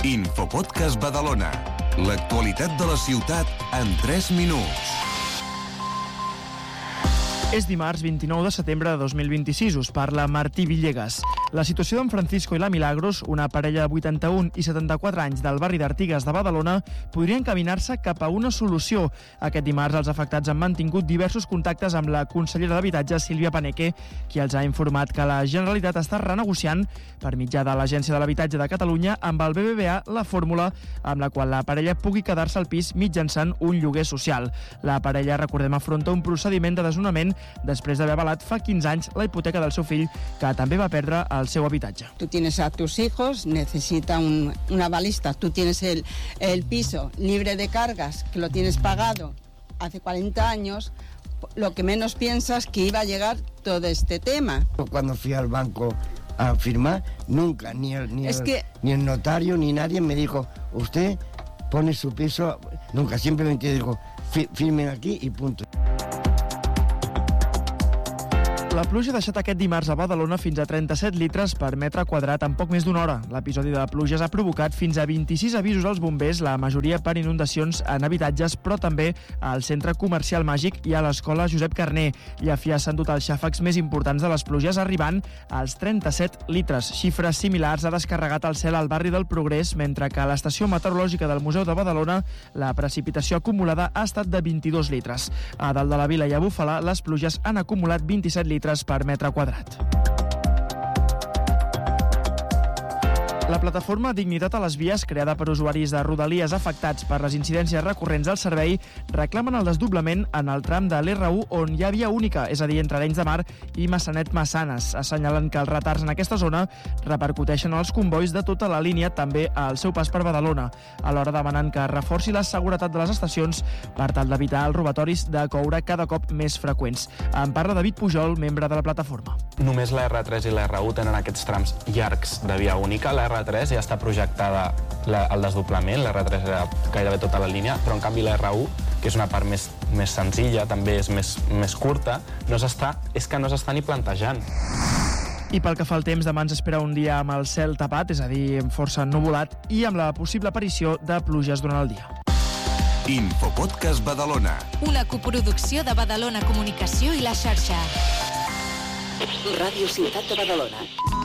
Infopodcast Badalona. L'actualitat de la ciutat en 3 minuts. És dimarts 29 de setembre de 2026. Us parla Martí Villegas. La situació d'en Francisco i la Milagros, una parella de 81 i 74 anys del barri d'Artigues de Badalona, podria encaminar-se cap a una solució. Aquest dimarts els afectats han mantingut diversos contactes amb la consellera d'Habitatge, Sílvia Paneque, qui els ha informat que la Generalitat està renegociant per mitjà de l'Agència de l'Habitatge de Catalunya amb el BBVA la fórmula amb la qual la parella pugui quedar-se al pis mitjançant un lloguer social. La parella, recordem, afronta un procediment de desnonament després d'haver avalat fa 15 anys la hipoteca del seu fill, que també va perdre el seu habitatge. Tú tienes a tus hijos, necesita una avalista, tú tienes el piso libre de cargas, que lo tienes pagado hace 40 años, lo que menos piensas que iba a llegar todo este tema. Cuando fui al banco a firmar, nunca, ni el notario ni nadie me dijo, usted pone su piso, nunca, simplemente dijo, firmen aquí y punto. La pluja ha deixat aquest dimarts a Badalona fins a 37 litres per metre quadrat en poc més d'una hora. L'episodi de pluges ha provocat fins a 26 avisos als bombers, la majoria per inundacions en habitatges, però també al centre comercial Màgic i a l'escola Josep Carner. Llafia s'han dut els xàfecs més importants de les pluges, arribant als 37 litres. Xifres similars ha descarregat el cel al barri del Progrés, mentre que a l'estació meteorològica del Museu de Badalona la precipitació acumulada ha estat de 22 litres. A dalt de la Vila i a Bufalà les pluges han acumulat 27 litres per metre quadrat. La plataforma Dignitat a les Vies, creada per usuaris de Rodalies afectats per les incidències recurrents del servei, reclamen el desdoblament en el tram de l'R1 on hi ha via única, és a dir, entre Arenys de Mar i Massanet-Massanes. Assenyalen que els retards en aquesta zona repercuteixen als convois de tota la línia, també al seu pas per Badalona. Alhora demanen que reforci la seguretat de les estacions per tal d'evitar els robatoris de coure cada cop més freqüents. En parla David Pujol, membre de la plataforma. Només la R3 i la R1 tenen aquests trams llargs de via única. La R3 ja està projectada el desdoblament, la R3 era gairebé tota la línia, però en canvi la R1, que és una part més senzilla, també és més curta, és que no s'està ni plantejant. I pel que fa al temps, demà ens espera un dia amb el cel tapat, és a dir, força ennuvolat, i amb la possible aparició de pluges durant el dia. Infopodcast Badalona. Una coproducció de Badalona Comunicació i la xarxa. Ràdio Ciutat de Badalona.